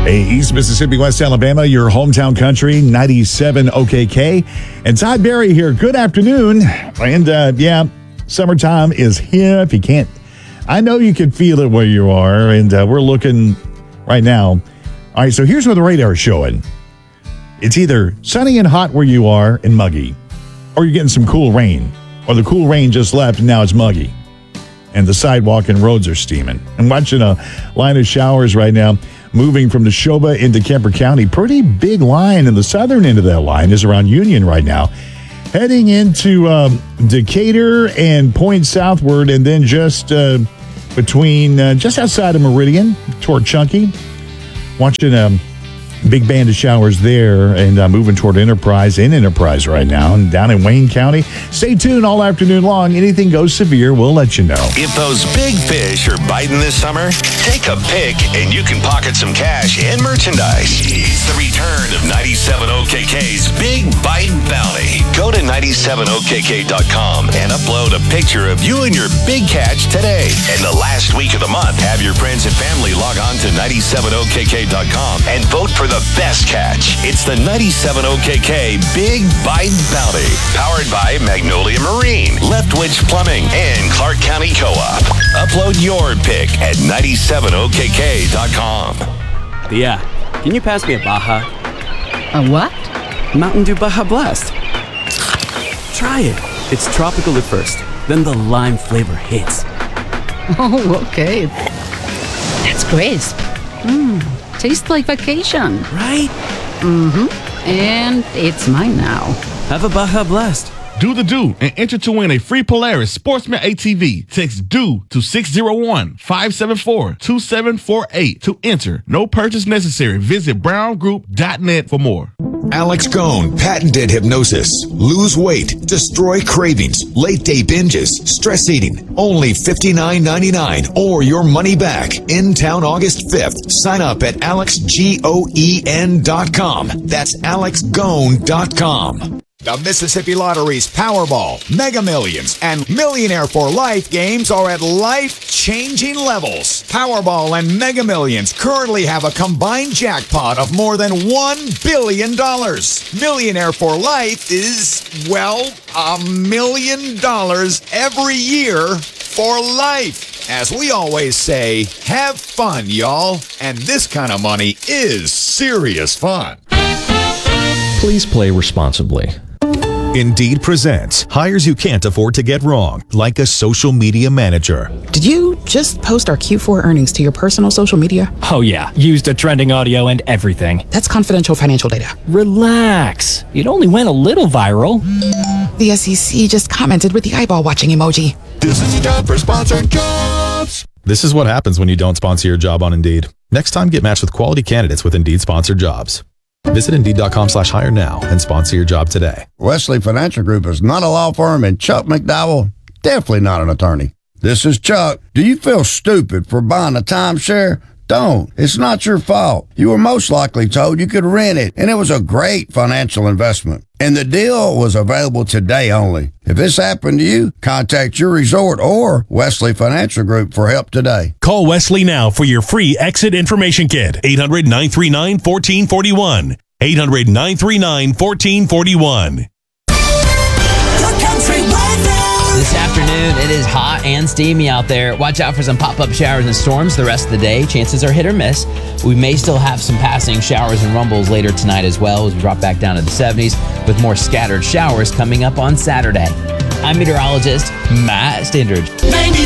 Hey, East Mississippi, West Alabama, your hometown country, 97 OKK. And Todd Berry here. Good afternoon. And summertime is here. If you can't, I know you can feel it where you are. And we're looking right now. All right, so here's what the radar is showing. It's either sunny and hot where you are and muggy, or you're getting some cool rain, or the cool rain just left and now it's muggy. And the sidewalk and roads are steaming. I'm watching a line of showers right now moving from Neshoba into Kemper County. Pretty big line, and the southern end of that line is around Union right now. Heading into Decatur and Point southward, and then just between, just outside of Meridian toward Chunky. Watching a big band of showers there and moving toward Enterprise right now and down in Wayne County. Stay tuned all afternoon long. Anything goes severe, we'll let you know. If those big fish are biting this summer, take a pick and you can pocket some cash and merchandise. It's the return of 97 OKK's Big Bite Bounty. Go to 97okk.com and upload a picture of you and your big catch today. And the last week of the month, have your friends and family log on to 97okk.com and vote for the best catch. It's the 97 OKK Big Bite Bounty. Powered by Magnolia Marine, Leftwich Plumbing, and Clark County Co-op. Upload your pick at 97okk.com. Yeah. Can you pass me a Baja? A what? Mountain Dew Baja Blast. Try it. It's tropical at first, then the lime flavor hits. Oh, okay. That's crisp. Tastes like vacation. Right? Mm-hmm. And it's mine now. Have a Baja Blast. Do the do and enter to win a free Polaris Sportsman ATV. Text DO to 601-574-2748 to enter. No purchase necessary. Visit browngroup.net for more. Alex Cohn patented hypnosis. Lose weight, destroy cravings, late day binges, stress eating. Only $59.99 or your money back. In town August 5th. Sign up at alexgoen.com. That's alexgoen.com. The Mississippi Lottery's Powerball, Mega Millions, and Millionaire for Life games are at life-changing levels. Powerball and Mega Millions currently have a combined jackpot of more than $1 billion. Millionaire for Life is, well, $1 million every year for life. As we always say, have fun, y'all. And this kind of money is serious fun. Please play responsibly. Indeed presents hires you can't afford to get wrong, like a social media manager. Did you just post our Q4 earnings to your personal social media? Oh yeah, used a trending audio and everything. That's confidential financial data. Relax. It only went a little viral. The SEC just commented with the eyeball watching emoji. This is time for sponsored jobs. This is what happens when you don't sponsor your job on Indeed. Next time, get matched with quality candidates with Indeed sponsored jobs. Visit Indeed.com/hire now and sponsor your job today. Wesley Financial Group is not a law firm, and Chuck McDowell, definitely not an attorney. This is Chuck. Do you feel stupid for buying a timeshare? Don't. It's not your fault. You were most likely told you could rent it, and it was a great financial investment. And the deal was available today only. If this happened to you, contact your resort or Wesley Financial Group for help today. Call Wesley now for your free exit information kit. 800-939-1441. 800-939-1441. This afternoon, it is hot and steamy out there. Watch out for some pop-up showers and storms the rest of the day. Chances are hit or miss. We may still have some passing showers and rumbles later tonight as well as we drop back down to the 70s with more scattered showers coming up on Saturday. I'm meteorologist Matt Stindridge.